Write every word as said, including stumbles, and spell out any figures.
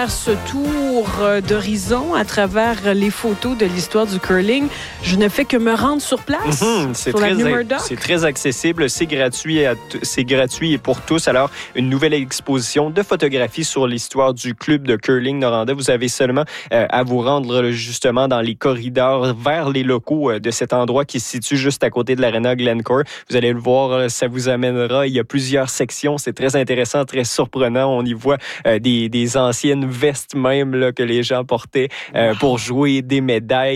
Ce tour d'horizon à travers les photos de l'histoire du curling, je ne fais que me rendre sur place. Mmh, c'est, sur très, Murdoch. c'est très accessible, c'est gratuit, à t- c'est gratuit et pour tous. Alors, une nouvelle exposition de photographies sur l'histoire du club de curling Noranda. Vous avez seulement euh, à vous rendre justement dans les corridors vers les locaux euh, de cet endroit qui se situe juste à côté de l'Arena Glencore. Vous allez le voir, ça vous amènera. Il y a plusieurs sections. C'est très intéressant, très surprenant. On y voit euh, des, des anciennes vestes même là, que les gens portaient euh, wow. pour jouer, des médailles.